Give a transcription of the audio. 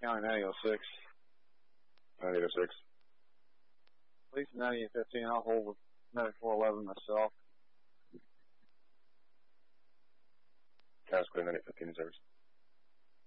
County 9006. 9006. Police 9015. I'll hold with medic 411 myself. Task clear 9015 service.